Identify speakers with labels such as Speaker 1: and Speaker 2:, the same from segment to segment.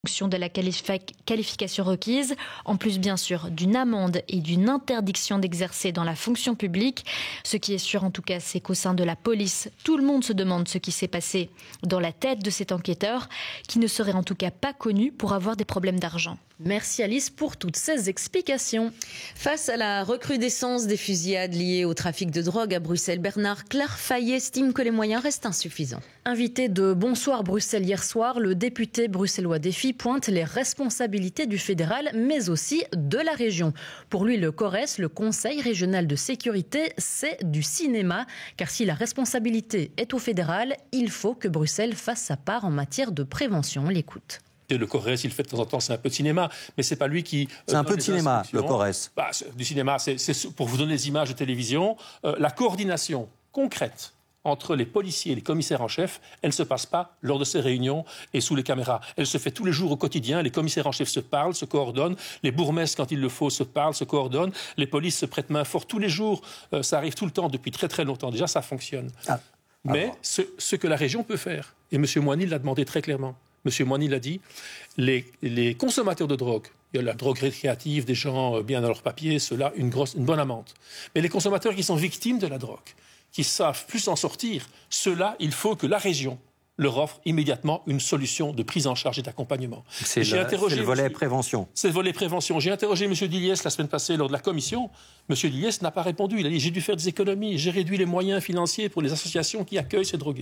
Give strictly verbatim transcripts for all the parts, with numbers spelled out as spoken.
Speaker 1: fonction de la qualifi- qualification requise, en plus bien sûr d'une amende et d'une interdiction d'exercer dans la fonction publique. Ce qui est sûr en tout cas, c'est qu'au sein de la police, tout le monde se demande ce qui s'est passé dans la tête de cet enquêteur, qui ne serait en tout cas pas connu pour avoir des problèmes d'argent.
Speaker 2: Merci Alice pour toutes ces explications. Face à la recrudescence des fusillades liées au trafic de drogue à Bruxelles, Bernard Clarfayet estime que les moyens restent insuffisants. Invité de Bonsoir Bruxelles hier soir, le député bruxellois Défi pointe les responsabilités du fédéral, mais aussi de la région. Pour lui, le CORES, le Conseil régional de sécurité, c'est du cinéma. Car si la responsabilité est au fédéral, il faut que Bruxelles fasse sa part en matière de prévention. On l'écoute.
Speaker 3: Le CORES, il fait de temps en temps, c'est un peu de cinéma, mais c'est pas lui qui...
Speaker 4: C'est un peu de cinéma, le CORES.
Speaker 3: Bah, du cinéma, c'est, c'est pour vous donner des images de télévision. Euh, la coordination concrète entre les policiers et les commissaires en chef, elle ne se passe pas lors de ces réunions et sous les caméras. Elle se fait tous les jours au quotidien. Les commissaires en chef se parlent, se coordonnent. Les bourgmestres, quand il le faut, se parlent, se coordonnent. Les polices se prêtent main forte tous les jours. Euh, ça arrive tout le temps depuis très très longtemps. Déjà, ça fonctionne. Ah. Mais ce, ce que la région peut faire, et M. Moigny l'a demandé très clairement, M. Moigny l'a dit, les, les consommateurs de drogue, il y a la drogue récréative, des gens bien dans leurs papiers, ceux-là, une, grosse, une bonne amende. Mais les consommateurs qui sont victimes de la drogue, qui savent plus s'en sortir, ceux-là, il faut que la région leur offre immédiatement une solution de prise en charge et d'accompagnement.
Speaker 4: C'est, le, c'est le volet prévention.
Speaker 3: C'est le volet prévention. J'ai interrogé M. Dilliès la semaine passée lors de la commission. M. Dilliès n'a pas répondu. Il a dit « j'ai dû faire des économies, j'ai réduit les moyens financiers pour les associations qui accueillent ces drogués ».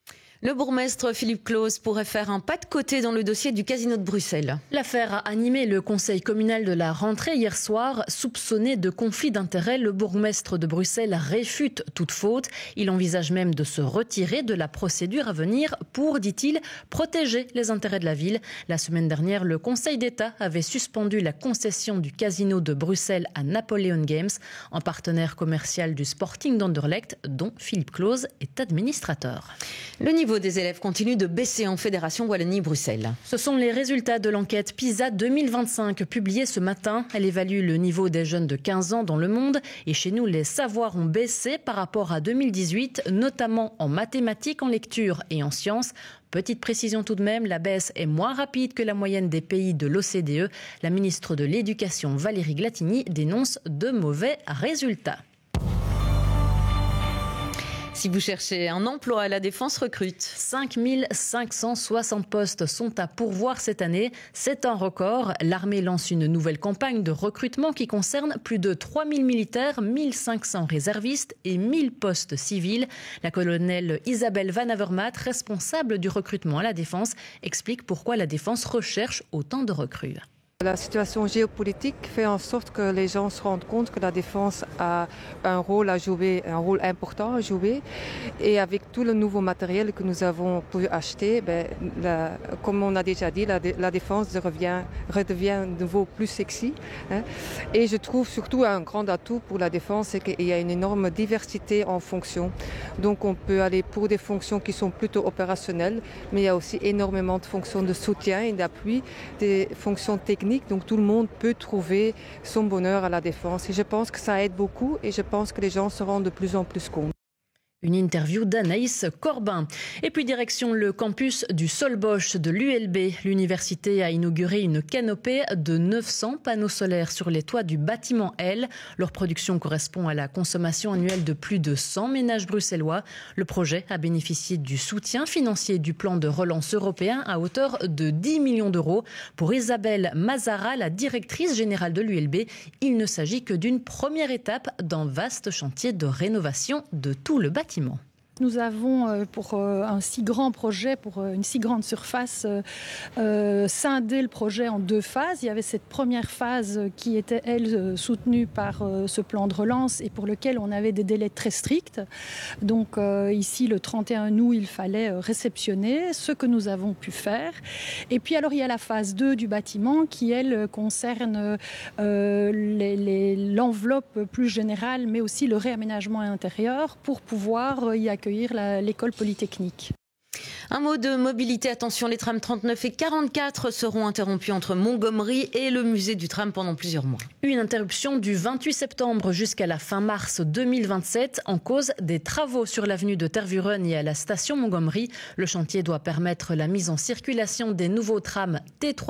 Speaker 2: Le bourgmestre Philippe Claus pourrait faire un pas de côté dans le dossier du casino de Bruxelles. L'affaire a animé le conseil communal de la rentrée hier soir. Soupçonné de conflit d'intérêts, le bourgmestre de Bruxelles réfute toute faute. Il envisage même de se retirer de la procédure à venir pour, dit-il, protéger les intérêts de la ville. La semaine dernière, le Conseil d'État avait suspendu la concession du casino de Bruxelles à Napoleon Games, en partenaire commercial du Sporting d'Anderlecht, dont Philippe Claus est administrateur. Le niveau des élèves continue de baisser en Fédération Wallonie-Bruxelles. Ce sont les résultats de l'enquête PISA deux mille vingt-cinq publiée ce matin. Elle évalue le niveau des jeunes de quinze ans dans le monde. Et chez nous, les savoirs ont baissé par rapport à deux mille dix-huit, notamment en mathématiques, en lecture et en sciences. Petite précision tout de même, la baisse est moins rapide que la moyenne des pays de l'O C D E. La ministre de l'Éducation, Valérie Glatini, dénonce de mauvais résultats. Si vous cherchez un emploi, la Défense recrute. cinq mille cinq cent soixante postes sont à pourvoir cette année. C'est un record. L'armée lance une nouvelle campagne de recrutement qui concerne plus de trois mille militaires, mille cinq cents réservistes et mille postes civils. La colonelle Isabelle Van Avermaet, responsable du recrutement à la Défense, explique pourquoi la Défense recherche autant de recrues.
Speaker 5: La situation géopolitique fait en sorte que les gens se rendent compte que la défense a un rôle à jouer, un rôle important à jouer. Et avec tout le nouveau matériel que nous avons pu acheter, ben, la, comme on a déjà dit, la, la défense revient, redevient de nouveau plus sexy. Hein. Et je trouve surtout un grand atout pour la défense, c'est qu'il y a une énorme diversité en fonctions. Donc on peut aller pour des fonctions qui sont plutôt opérationnelles, mais il y a aussi énormément de fonctions de soutien et d'appui, des fonctions techniques. Donc tout le monde peut trouver son bonheur à la défense. Et je pense que ça aide beaucoup et je pense que les gens se rendent de plus en plus compte.
Speaker 2: Une interview d'Anaïs Corbin. Et puis direction le campus du Solbosch de l'U L B. L'université a inauguré une canopée de neuf cents panneaux solaires sur les toits du bâtiment L. Leur production correspond à la consommation annuelle de plus de cent ménages bruxellois. Le projet a bénéficié du soutien financier du plan de relance européen à hauteur de dix millions d'euros. Pour Isabelle Mazara, la directrice générale de l'U L B, il ne s'agit que d'une première étape d'un vaste chantier de rénovation de tout le bâtiment.
Speaker 6: Nous avons, pour un si grand projet, pour une si grande surface, euh, scindé le projet en deux phases. Il y avait cette première phase qui était, elle, soutenue par ce plan de relance et pour lequel on avait des délais très stricts. Donc euh, ici, le trente et un août, il fallait réceptionner ce que nous avons pu faire. Et puis alors, il y a la phase deux du bâtiment qui, elle, concerne euh, les, les, l'enveloppe plus générale, mais aussi le réaménagement intérieur pour pouvoir y accueillir accueillir la, l'école polytechnique.
Speaker 2: Un mot de mobilité. Attention, les trams trente-neuf et quarante-quatre seront interrompus entre Montgomery et le musée du tram pendant plusieurs mois. Une interruption du vingt-huit septembre jusqu'à la fin mars deux mille vingt-sept en cause des travaux sur l'avenue de Tervuren et à la station Montgomery. Le chantier doit permettre la mise en circulation des nouveaux trams T trois